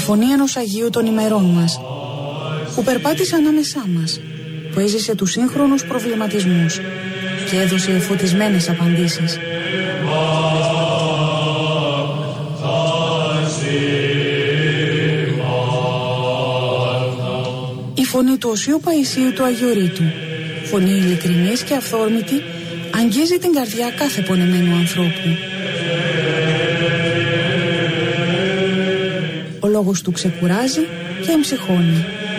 φωνή ενός Αγίου των ημερών μας, που περπάτησε ανάμεσά μας, που έζησε τους σύγχρονους προβληματισμούς και έδωσε φωτισμένες απαντήσεις. Η φωνή του Οσίου Παϊσίου του Αγιορείτου, φωνή ειλικρινής και αυθόρμητη, αγγίζει την καρδιά κάθε πονεμένου ανθρώπου. Ο λόγος του ξεκουράζει και εμψυχώνει.